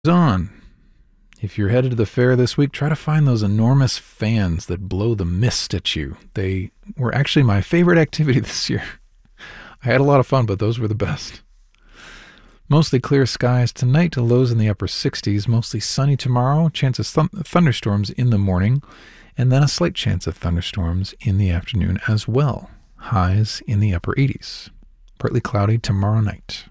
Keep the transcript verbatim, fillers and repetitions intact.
On. If you're headed to the fair this week, try to find those enormous fans that blow the mist at you. They were actually my favorite activity this year. I had a lot of fun, but those were the best. Mostly clear skies tonight to lows in the upper sixties, mostly sunny tomorrow, chance of th- thunderstorms in the morning, and then a slight chance of thunderstorms in the afternoon as well. Highs in the upper eighties. Partly cloudy tomorrow night.